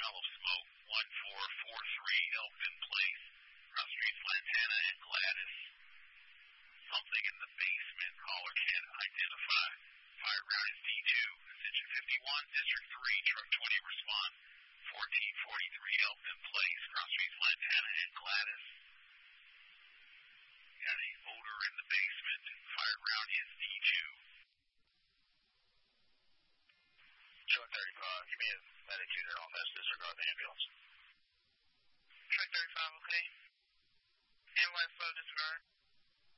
pile of smoke, 1443 Elfin Place, across streets Lantana and Gladys. Something in the basement, caller can't identify. Fire ground is D2, Ascension 51, District 3, Truck 20 respond. 1443 Elfin Place, cross streets Lantana and Gladys. Got a odor in the basement. Fire ground is D2. Truck 35, give me a medic unit on this. Disregard the ambulance. Truck 35, okay. Ambulance flow, disregard.